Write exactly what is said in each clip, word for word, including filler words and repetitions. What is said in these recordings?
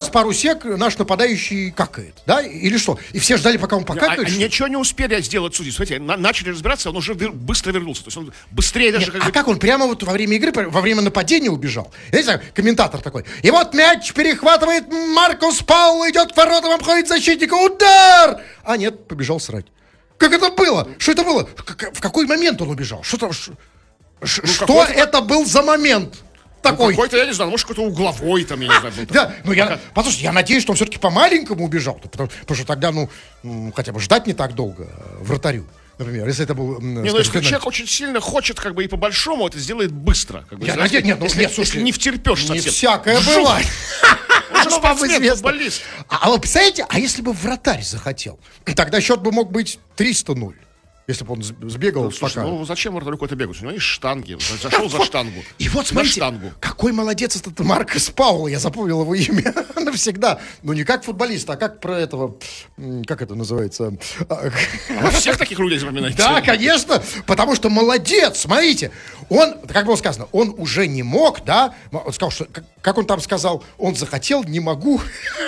пару сек наш нападающий какает, да, или что? И все ждали, пока он покакает. А, а ничего не успели сделать судьи. Смотрите, на, начали разбираться, он уже вер, быстро вернулся. То есть он быстрее даже... Нет, как а бы... как он прямо вот во время игры, во время нападения убежал? Я не знаю, комментатор такой. И вот мяч перехватывает Маркус Паул, идет к воротам, обходит защитника, удар! А нет, побежал срать. Как это было? Что это было? В какой момент он убежал? Что там? Ш... Ну, что это был за момент? Такой. Ну, какой-то, я не знаю, может, какой-то угловой там, я не знаю. Да, ну я, послушайте, я надеюсь, что он все-таки по-маленькому убежал, потому, потому что тогда, ну, хотя бы ждать не так долго вратарю, например, если это был... Не, ну, если человек очень сильно хочет, как бы, и по-большому, это сделает быстро. Как бы, я знаете, надеюсь, нет, ну, если, нет, слушайте, если не втерпешь совсем. Не всякое бывает. Он же спортсмен, футболист. А вы представляете, а если бы вратарь захотел, тогда счет бы мог быть триста ноль. Если бы он сбегал, ну, слушай, пока... ну зачем вратарю куда-то бегать? У него есть штанги. Зашел за штангу. И вот смотрите, какой молодец этот Маркос Паул. Я запомнил его имя навсегда. Ну, не как футболист, а как про этого... Как это называется? Вы всех таких людей запоминаете? Да, конечно. Потому что молодец, смотрите. Он, как было сказано, он уже не мог, да? Он сказал, что... Как он там сказал? Он захотел, не могу...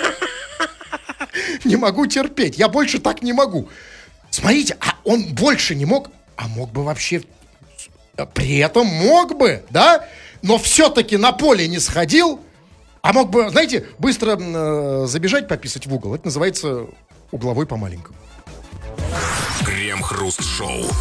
Не могу терпеть. Я больше так не могу. Смотрите, а он больше не мог, а мог бы вообще, при этом мог бы, да, но все-таки на поле не сходил, а мог бы, знаете, быстро э, забежать, пописать в угол. Это называется угловой по-маленькому. Крем-хруст-шоу.